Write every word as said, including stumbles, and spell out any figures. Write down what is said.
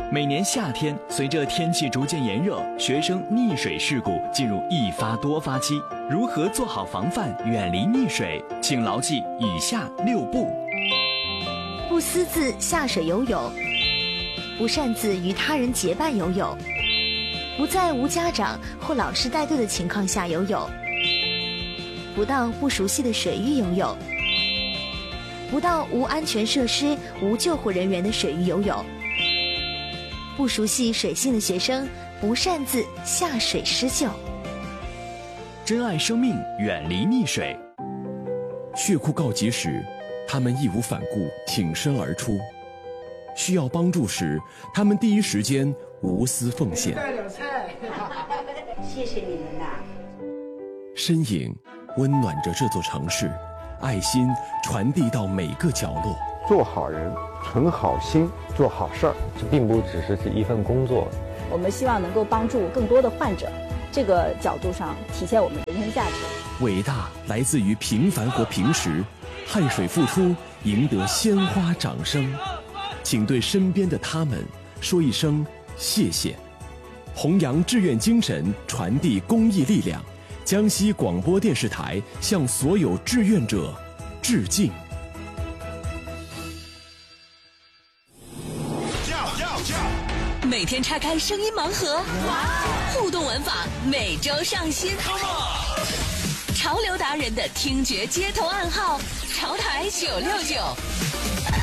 每年夏天，随着天气逐渐炎热，学生溺水事故进入一发多发期。如何做好防范，远离溺水？请牢记以下六不： 不私自下水游泳，不擅自与他人结伴游泳，不在无家长或老师带队的情况下游泳，不到不熟悉的水域游泳，不到无安全设施、无救护人员的水域游泳。不熟悉水性的学生不擅自下水施救。 珍爱生命，远离溺水。 血库告急时，他们义无反顾挺身而出；需要帮助时，他们第一时间无私奉献。 带点菜， 谢谢你们呐！ 身影温暖着这座城市，爱心传递到每个角落。 做好人，存好心，做好事儿， 这并不只是一份工作。 我们希望能够帮助更多的患者，这个角度上体现我们人生价值。 伟大来自于平凡和平时，汗水付出，赢得鲜花掌声。请对身边的他们说一声谢谢。弘扬志愿精神，传递公益力量。江西广播电视台向所有志愿者致敬。 每天拆开声音盲盒，互动玩法每周上新。潮流达人的听觉街头暗号，潮台九六九。